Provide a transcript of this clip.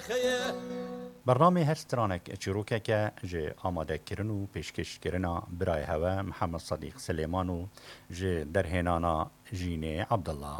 برنامج هرسترانك چروکه جه آماده کرنو پیشکش کرنا برای هوا محمد صدیق سلیمانو جه درهنانا جینه عبدالله